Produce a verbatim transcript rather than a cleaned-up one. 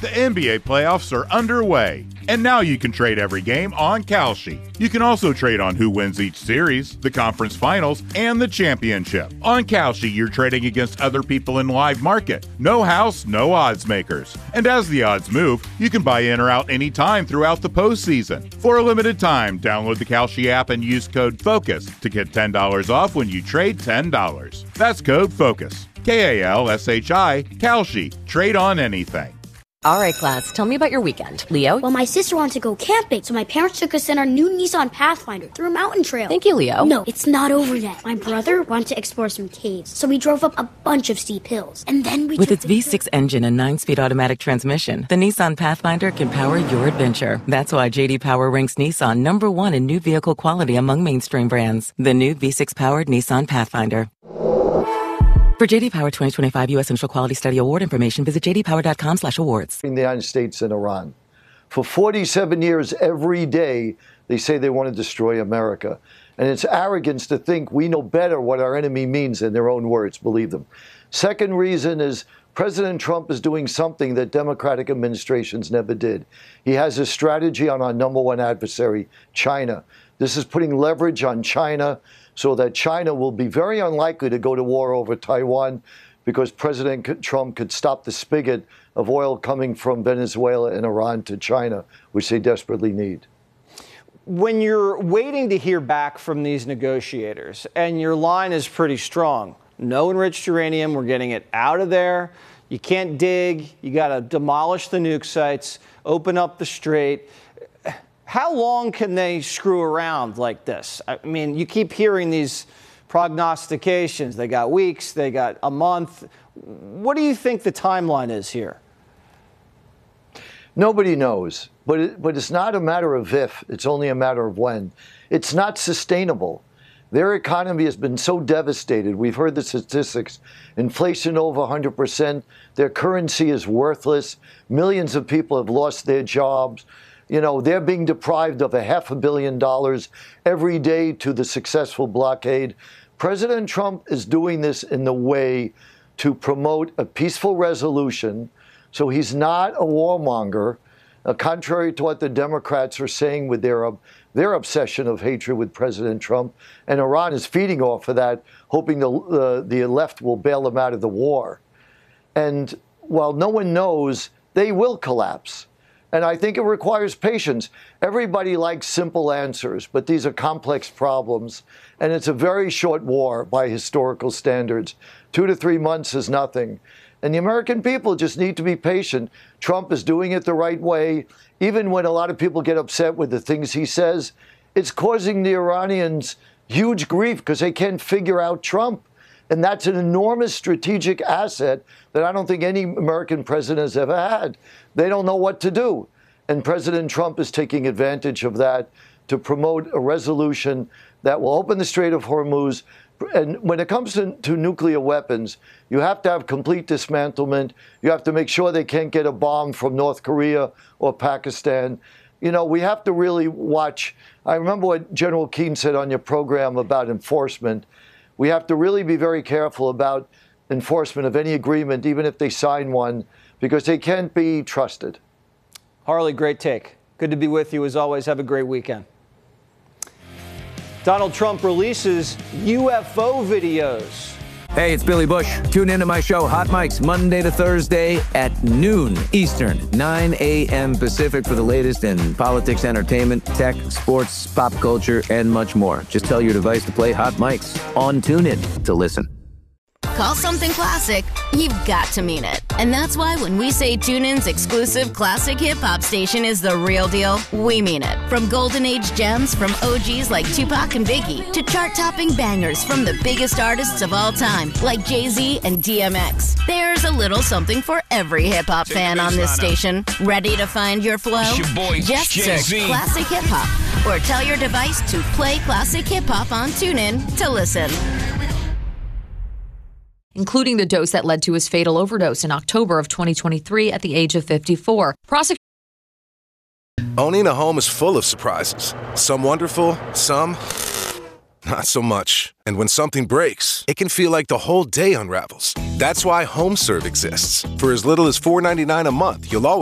The N B A playoffs are underway, and now you can trade every game on Kalshi. You can also trade on who wins each series, the conference finals, and the championship. On Kalshi, you're trading against other people in live market. No house, no odds makers. And as the odds move, you can buy in or out anytime throughout the postseason. For a limited time, download the Kalshi app and use code FOCUS to get ten dollars off when you trade ten dollars. That's code FOCUS. K A L S H I, Kalshi. Trade on anything. All right, class, tell me about your weekend. Leo? Well, my sister wanted to go camping, so my parents took us in our new Nissan Pathfinder through a mountain trail. Thank you, Leo. No, it's not over yet. My brother wanted to explore some caves, so we drove up a bunch of steep hills. And then we With took its V six trip. engine and nine-speed automatic transmission, the Nissan Pathfinder can power your adventure. That's why J D Power ranks Nissan number one in new vehicle quality among mainstream brands. The new V six-powered Nissan Pathfinder. For J D Power twenty twenty-five U S Initial Quality Study Award information, visit j d power dot com slash awards. In the United States and Iran. For forty-seven years, every day, they say they want to destroy America. And it's arrogance to think we know better what our enemy means in their own words, believe them. Second reason is President Trump is doing something that Democratic administrations never did. He has a strategy on our number one adversary, China. This is putting leverage on China so that China will be very unlikely to go to war over Taiwan because President Trump could stop the spigot of oil coming from Venezuela and Iran to China, which they desperately need. When you're waiting to hear back from these negotiators and your line is pretty strong, no enriched uranium, we're getting it out of there, you can't dig, you got to demolish the nuke sites, open up the strait. How long can they screw around like this? I mean, you keep hearing these prognostications. They got weeks, they got a month. What do you think the timeline is here? Nobody knows, but it, but it's not a matter of if, it's only a matter of when. It's not sustainable. Their economy has been so devastated. We've heard the statistics. Inflation over one hundred percent. Their currency is worthless. Millions of people have lost their jobs. You know, they're being deprived of a half a billion dollars every day to the successful blockade. President Trump is doing this in the way to promote a peaceful resolution. So he's not a warmonger, uh, contrary to what the Democrats are saying with their, uh, their obsession of hatred with President Trump. And Iran is feeding off of that, hoping the, uh, the left will bail them out of the war. And while no one knows, they will collapse. And I think it requires patience. Everybody likes simple answers, but these are complex problems. And it's a very short war by historical standards. Two to three months is nothing. And the American people just need to be patient. Trump is doing it the right way. Even when a lot of people get upset with the things he says, it's causing the Iranians huge grief because they can't figure out Trump. And that's an enormous strategic asset that I don't think any American president has ever had. They don't know what to do. And President Trump is taking advantage of that to promote a resolution that will open the Strait of Hormuz. And when it comes to, to nuclear weapons, you have to have complete dismantlement. You have to make sure they can't get a bomb from North Korea or Pakistan. You know, we have to really watch. I remember what General Keane said on your program about enforcement. We have to really be very careful about enforcement of any agreement, even if they sign one, because they can't be trusted. Harley, great take. Good to be with you as always. Have a great weekend. Donald Trump releases U F O videos. Hey, it's Billy Bush. Tune into my show, Hot Mics, Monday to Thursday at noon Eastern, nine a.m. Pacific for the latest in politics, entertainment, tech, sports, pop culture, and much more. Just tell your device to play Hot Mics on TuneIn to listen. Call something classic, you've got to mean it. And that's why when we say TuneIn's exclusive classic hip-hop station is the real deal, we mean it. From golden age gems from O Gs like Tupac and Biggie to chart-topping bangers from the biggest artists of all time like Jay-Z and D M X. There's a little something for every hip-hop fan on this station. Ready to find your flow? Your boy, Just search Jay-Z. Classic Hip-Hop or tell your device to play Classic Hip-Hop on TuneIn to listen. Including the dose that led to his fatal overdose in October of twenty twenty-three at the age of fifty-four. Prosecutors Owning a home is full of surprises. Some wonderful, some not so much. And when something breaks, it can feel like the whole day unravels. That's why HomeServe exists. For as little as four dollars and ninety-nine cents a month, you'll always